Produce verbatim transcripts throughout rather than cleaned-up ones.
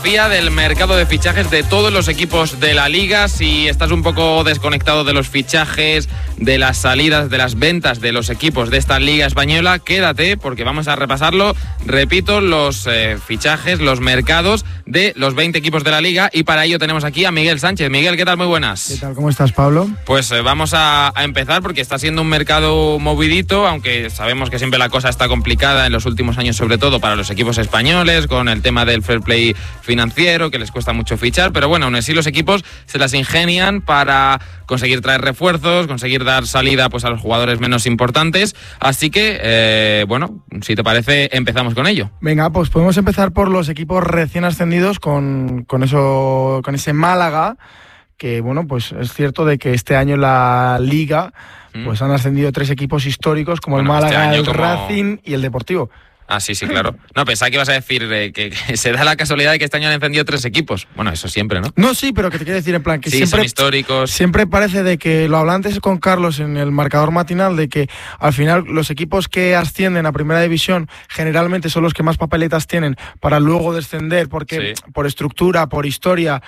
Del mercado de fichajes de todos los equipos de la Liga. Si estás un poco desconectado de los fichajes, de las salidas, de las ventas de los equipos de esta Liga Española, quédate porque vamos a repasarlo. Repito, los eh, fichajes, los mercados de los veinte equipos de la Liga, y para ello tenemos aquí a Miguel Sánchez. Miguel, ¿qué tal? Muy buenas. ¿Qué tal? ¿Cómo estás, Pablo? Pues eh, vamos a, a empezar porque está siendo un mercado movidito, aunque sabemos que siempre la cosa está complicada en los últimos años, sobre todo para los equipos españoles, con el tema del fair play financiero, que les cuesta mucho fichar, pero bueno, aún así los equipos se las ingenian para conseguir traer refuerzos, conseguir dar salida pues a los jugadores menos importantes, así que, eh, bueno, si te parece, empezamos con ello. Venga, pues podemos empezar por los equipos recién ascendidos con, con, eso, con ese Málaga, que bueno, pues es cierto de que este año la Liga mm. pues han ascendido tres equipos históricos como bueno, el Málaga, este el como... Racing y el Deportivo. Ah, sí, sí, claro. No, pensaba que ibas a decir eh, que, que se da la casualidad de que este año han encendido tres equipos. Bueno, eso siempre, ¿no? No, sí, pero que te quiero decir en plan que sí, siempre... son históricos. Siempre parece de que, lo hablaba antes con Carlos en el marcador matinal, de que al final los equipos que ascienden a Primera División generalmente son los que más papeletas tienen para luego descender, porque sí. por estructura, por historia,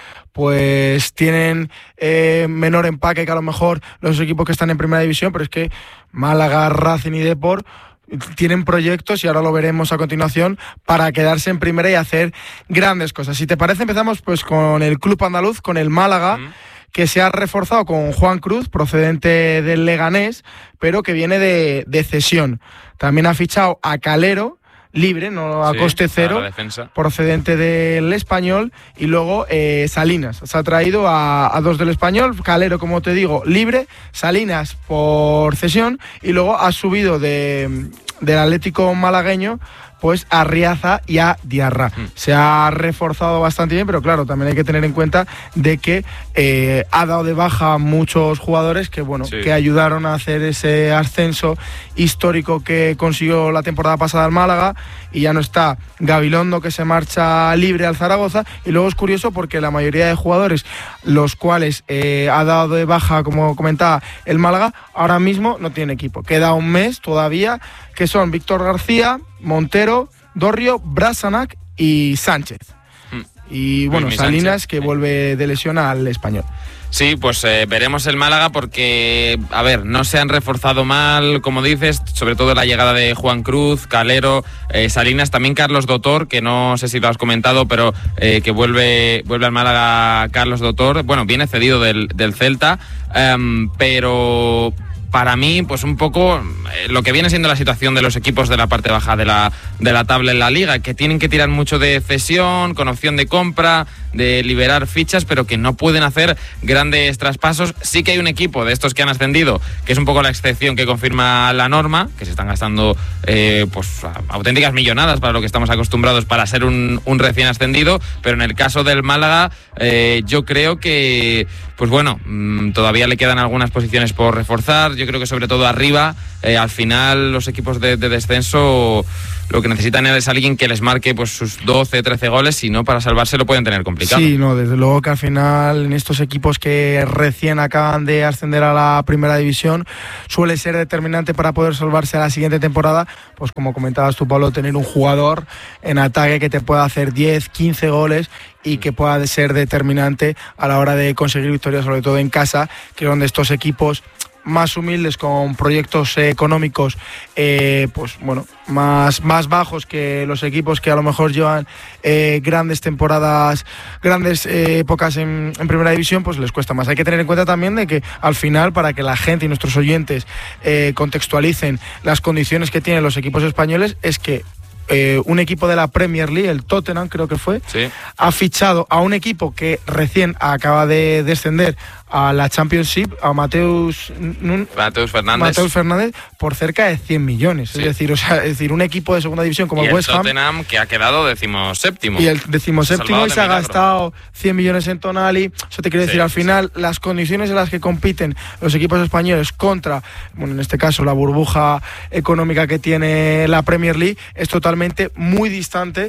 pues tienen eh, menor empaque que a lo mejor los equipos que están en Primera División, pero es que Málaga, Racing y Depor tienen proyectos, y ahora lo veremos a continuación, para quedarse en primera y hacer grandes cosas. Si te parece, empezamos pues con el club andaluz, con el Málaga, mm. que se ha reforzado con Juan Cruz, procedente del Leganés, pero que viene de, de cesión. También ha fichado a Calero, libre, no a sí, coste cero, procedente del Español, y luego eh, Salinas. Se ha traído a, a dos del Español, Calero, como te digo, libre, Salinas por cesión, y luego ha subido de, del Atlético malagueño pues a Riaza y a Diarra. Mm. Se ha reforzado bastante bien, pero claro, también hay que tener en cuenta de que eh, ha dado de baja a muchos jugadores que, bueno, sí. que ayudaron a hacer ese ascenso histórico que consiguió la temporada pasada el Málaga, y ya no está Gabilondo, que se marcha libre al Zaragoza, y luego es curioso porque la mayoría de jugadores, los cuales eh, ha dado de baja, como comentaba, el Málaga, ahora mismo no tiene equipo. Queda un mes todavía, que son Víctor García, Montero, Dorrio, Brasanac y Sánchez. Mm. Y bueno, Luis Salinas, Sánchez, que sí. vuelve de lesión al Español. Sí, pues eh, veremos el Málaga porque, a ver, no se han reforzado mal, como dices, sobre todo la llegada de Juan Cruz, Calero, eh, Salinas, también Carlos Dotor, que no sé si lo has comentado, pero eh, que vuelve vuelve al Málaga Carlos Dotor. Bueno, viene cedido del, del Celta, um, pero... para mí, pues un poco eh, lo que viene siendo la situación de los equipos de la parte baja de la, de la tabla en la Liga, que tienen que tirar mucho de cesión, con opción de compra, de liberar fichas, pero que no pueden hacer grandes traspasos. Sí que hay un equipo de estos que han ascendido, que es un poco la excepción que confirma la norma, que se están gastando eh, pues auténticas millonadas para lo que estamos acostumbrados para ser un, un recién ascendido, pero en el caso del Málaga eh, yo creo que, pues bueno, mmm, todavía le quedan algunas posiciones por reforzar. Yo creo que sobre todo arriba, eh, al final los equipos de, de descenso lo que necesitan es alguien que les marque pues sus doce, trece goles, si no, para salvarse lo pueden tener complicado. Sí, no, desde luego que al final en estos equipos que recién acaban de ascender a la Primera División suele ser determinante para poder salvarse a la siguiente temporada, pues como comentabas tú, Pablo, tener un jugador en ataque que te pueda hacer diez, quince goles y que pueda ser determinante a la hora de conseguir victorias, sobre todo en casa, que es donde estos equipos más humildes, con proyectos eh, económicos eh, pues bueno, más, más bajos que los equipos que a lo mejor llevan eh, grandes temporadas, grandes eh, épocas en, en Primera División, pues les cuesta más. Hay que tener en cuenta también de que al final, para que la gente y nuestros oyentes eh, contextualicen las condiciones que tienen los equipos españoles, es que Eh, un equipo de la Premier League, el Tottenham creo que fue, sí. ha fichado a un equipo que recién acaba de descender a la Championship, a Mateus, Mateus Fernández. Mateus Fernández por cerca de cien millones. Sí. Es decir, o sea, es decir, un equipo de segunda división como y el West Ham. Tottenham, que ha quedado decimoséptimo. Y el decimoséptimo y se ha gastado cien millones en Tonali. Eso te quiero decir, sí, al final, sí. las condiciones en las que compiten los equipos españoles contra, bueno, en este caso, la burbuja económica que tiene la Premier League, es totalmente muy distante.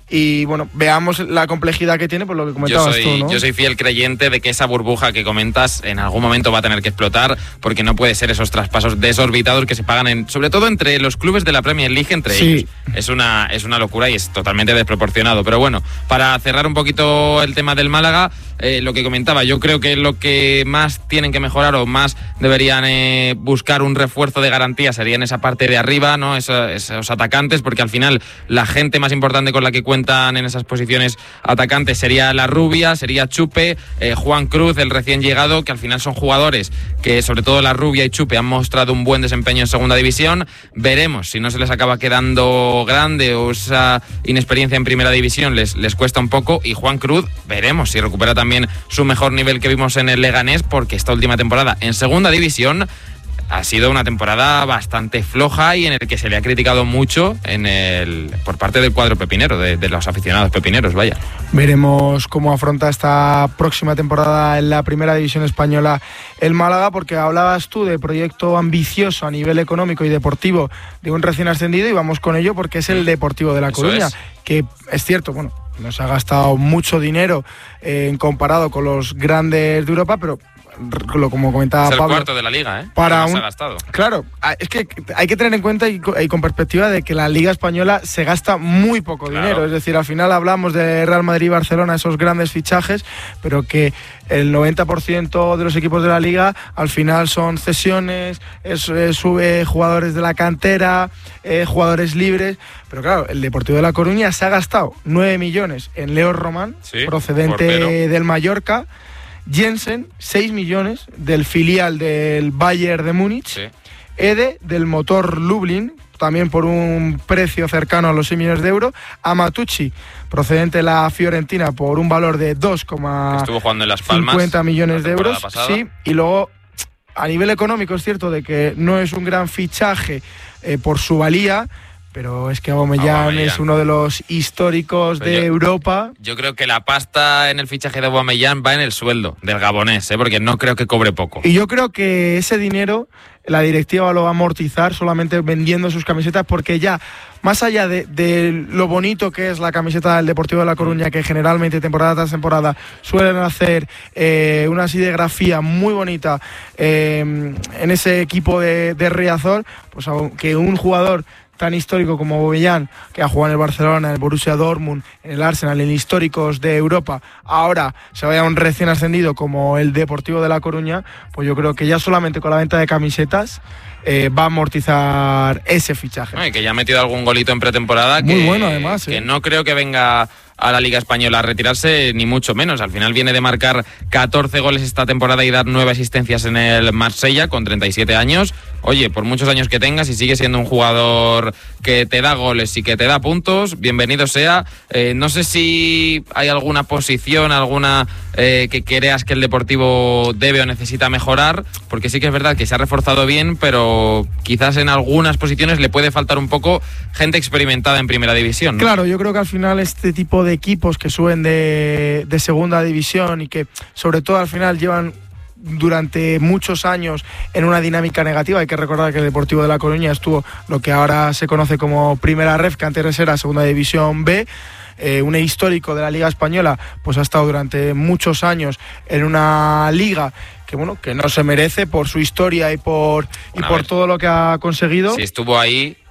y bueno, veamos la complejidad que tiene, por lo que comentabas yo soy, tú, ¿no? Yo soy fiel creyente de que esa burbuja que comentas en algún momento va a tener que explotar, porque no puede ser esos traspasos desorbitados que se pagan, en, sobre todo entre los clubes de la Premier League, entre sí. ellos. Es una, es una locura y es totalmente desproporcionado. Pero bueno, para cerrar un poquito el tema del Málaga, eh, lo que comentaba, yo creo que lo que más tienen que mejorar o más deberían eh, buscar un refuerzo de garantía sería en esa parte de arriba, ¿no? Esos, esos atacantes, porque al final la gente más importante con la que cuentan en esas posiciones atacantes sería La Rubia, sería Chupe, eh, Juan Cruz, el recién llegado, que al final son jugadores que sobre todo La Rubia y Chupe han mostrado un buen desempeño en segunda división. Veremos si no se les acaba quedando grande o esa inexperiencia en primera división les, les cuesta un poco, y Juan Cruz veremos si recupera también su mejor nivel que vimos en el Leganés, porque esta última temporada en segunda división ha sido una temporada bastante floja y en el que se le ha criticado mucho en el, por parte del cuadro pepinero, de, de los aficionados pepineros, vaya. Veremos cómo afronta esta próxima temporada en la primera división española el Málaga, porque hablabas tú de proyecto ambicioso a nivel económico y deportivo de un recién ascendido, y vamos con ello porque es el Deportivo de La Coruña, es. que es cierto, bueno, nos ha gastado mucho dinero eh, en comparado con los grandes de Europa, pero como comentaba es el Pablo, cuarto de la liga, ¿eh? Para un, un, ha gastado. Claro, es que hay que tener en cuenta y, y con perspectiva de que la Liga Española se gasta muy poco claro. dinero. Es decir, al final hablamos de Real Madrid y Barcelona, esos grandes fichajes, pero que el noventa por ciento de los equipos de la Liga al final son cesiones, es, es, sube jugadores de la cantera, eh, jugadores libres. Pero claro, el Deportivo de La Coruña se ha gastado nueve millones en Leo Román, sí, procedente portero. del Mallorca. Jensen, seis millones, del filial del Bayern de Múnich. Sí. Ede, del Motor Lublin, también por un precio cercano a los seis millones de euros. Amatucci, procedente de la Fiorentina, por un valor de dos coma cincuenta millones de euros. Sí, y luego, a nivel económico, es cierto de que no es un gran fichaje eh, por su valía, pero es que Aubameyang, Aubameyang es uno de los históricos pero de yo, Europa. Yo creo que la pasta en el fichaje de Aubameyang va en el sueldo del gabonés, ¿eh? Porque no creo que cobre poco. Y yo creo que ese dinero la directiva lo va a amortizar solamente vendiendo sus camisetas, porque ya, más allá de, de lo bonito que es la camiseta del Deportivo de La Coruña, que generalmente temporada tras temporada suelen hacer eh, una serigrafía muy bonita eh, en ese equipo de, de Riazor, pues aunque un jugador tan histórico como Aubameyang, que ha jugado en el Barcelona, en el Borussia Dortmund, en el Arsenal, en históricos de Europa, ahora se vaya a un recién ascendido como el Deportivo de La Coruña, pues yo creo que ya solamente con la venta de camisetas eh, va a amortizar ese fichaje. No, y que ya ha metido algún golito en pretemporada. Muy que, bueno, además. Que eh. no creo que venga a la Liga Española a retirarse, ni mucho menos. Al final viene de marcar catorce goles esta temporada y dar nueve asistencias en el Marsella con treinta y siete años. Oye, por muchos años que tengas y sigue siendo un jugador que te da goles y que te da puntos, bienvenido sea. Eh, no sé si hay alguna posición, alguna eh, que creas que el Deportivo debe o necesita mejorar, porque sí que es verdad que se ha reforzado bien, pero quizás en algunas posiciones le puede faltar un poco gente experimentada en primera división, ¿no? Claro, yo creo que al final este tipo de equipos que suben de, de segunda división y que sobre todo al final llevan durante muchos años en una dinámica negativa. Hay que recordar que el Deportivo de La Coruña estuvo lo que ahora se conoce como Primera Ref, que antes era Segunda División B. Eh, un histórico de la Liga Española, pues ha estado durante muchos años en una liga que bueno, que no se merece por su historia y por y por todo lo que ha conseguido. Si estuvo ahí,